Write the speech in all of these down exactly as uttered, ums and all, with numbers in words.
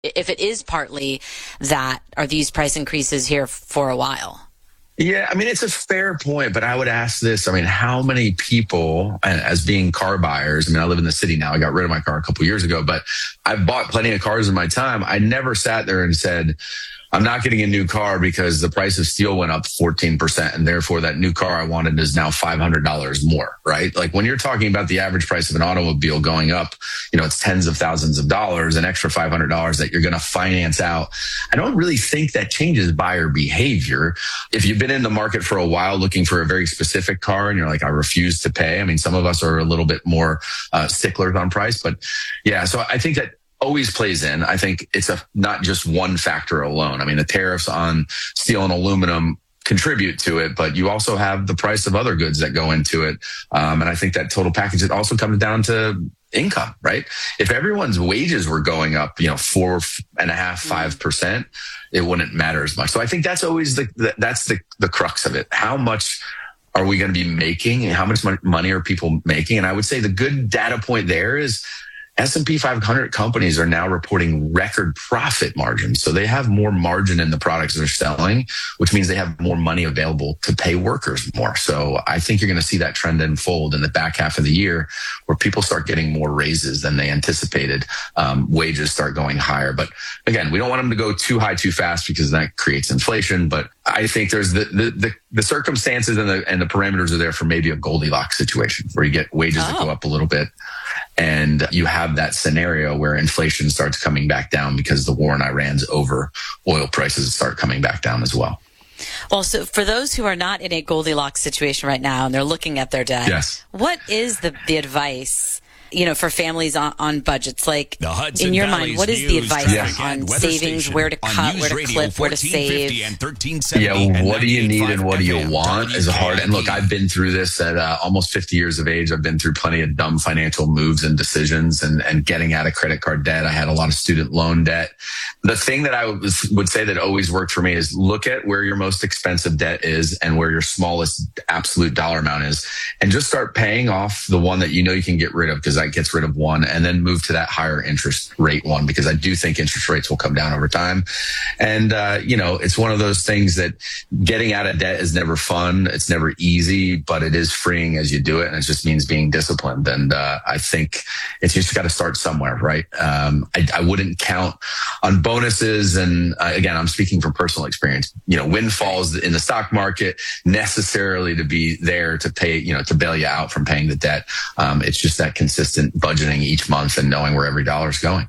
if it is partly that, are these price increases here for a while? Yeah, I mean, it's a fair point, but I would ask this. I mean, how many people, as being car buyers, I mean, I live in the city now. I got rid of my car a couple years ago, but I've bought plenty of cars in my time. I never sat there and said, I'm not getting a new car because the price of steel went up fourteen percent and therefore that new car I wanted is now five hundred dollars more, right? Like when you're talking about the average price of an automobile going up, you know, it's tens of thousands of dollars, an extra five hundred dollars that you're going to finance out. I don't really think that changes buyer behavior. If you've been in the market for a while looking for a very specific car and you're like, I refuse to pay. I mean, some of us are a little bit more uh, sticklers on price, but yeah, so I think that always plays in. I think it's a not just one factor alone. I mean, the tariffs on steel and aluminum contribute to it, but you also have the price of other goods that go into it. Um, and I think that total package, it also comes down to income, right? If everyone's wages were going up, you know, four and a half, five percent, it wouldn't matter as much. So I think that's always the, the that's the, the crux of it. How much are we going to be making and how much money are people making? And I would say the good data point there is S and P five hundred companies are now reporting record profit margins. So they have more margin in the products they're selling, which means they have more money available to pay workers more. So I think you're going to see that trend unfold in the back half of the year where people start getting more raises than they anticipated. Um, wages start going higher. But again, we don't want them to go too high too fast because that creates inflation. But I think there's the the, the, the circumstances and the, and the parameters are there for maybe a Goldilocks situation where you get wages oh. that go up a little bit. And you have that scenario where inflation starts coming back down because the war in Iran's over. Oil prices start coming back down as well. Well, so for those who are not in a Goldilocks situation right now and they're looking at their debt, yes. what is the, the advice, you know, for families on, on budgets? Like, in your Valley's mind, what is the advice yes. on savings, where to cut, where to clip, where to save? Yeah, what do you need and what do you want is hard. And look, I've been through this at uh, almost fifty years of age. I've been through plenty of dumb financial moves and decisions and, and getting out of credit card debt. I had a lot of student loan debt. The thing that I was, would say that always worked for me is look at where your most expensive debt is and where your smallest absolute dollar amount is, and just start paying off the one that you know you can get rid of because that gets rid of one, and then move to that higher interest rate one because I do think interest rates will come down over time. And, uh, you know, it's one of those things that getting out of debt is never fun. It's never easy, but it is freeing as you do it. And it just means being disciplined. And uh, I think it's just got to start somewhere, right? Um, I, I wouldn't count on bonuses. And uh, again, I'm speaking from personal experience, you know, windfalls in the stock market necessarily to be there to pay, you know, to bail you out from paying the debt. Um, it's just that consistent budgeting each month and knowing where every dollar is going.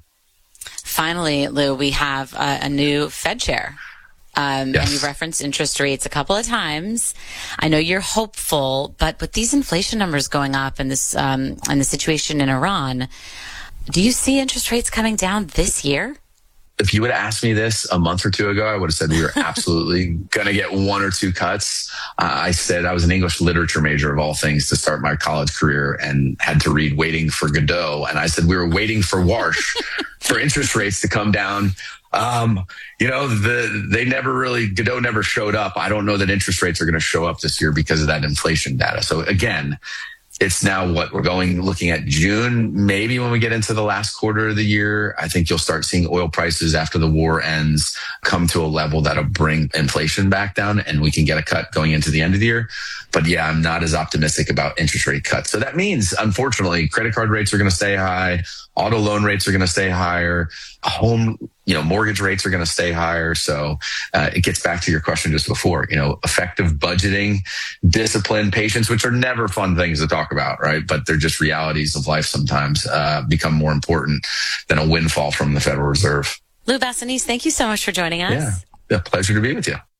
Finally, Lou, we have uh, a new Fed chair. Um, yes. And you referenced interest rates a couple of times. I know you're hopeful, but with these inflation numbers going up and this um, and the situation in Iran, do you see interest rates coming down this year? If you would have asked me this a month or two ago, I would have said we were absolutely going to get one or two cuts. Uh, I said I was an English literature major of all things to start my college career and had to read Waiting for Godot. And I said we were waiting for Warsh for interest rates to come down. Um, you know, the, they never really, Godot never showed up. I don't know that interest rates are going to show up this year because of that inflation data. So again, it's now what we're going, looking at June, maybe when we get into the last quarter of the year, I think you'll start seeing oil prices after the war ends come to a level that'll bring inflation back down and we can get a cut going into the end of the year. But yeah, I'm not as optimistic about interest rate cuts. So that means, unfortunately, credit card rates are going to stay high. Auto loan rates are going to stay higher. Home, you know, mortgage rates are going to stay higher. So uh, it gets back to your question just before, you know, effective budgeting, discipline, patience, which are never fun things to talk about, right? But they're just realities of life sometimes uh, become more important than a windfall from the Federal Reserve. Lou Bassanese, thank you so much for joining us. Yeah, a pleasure to be with you.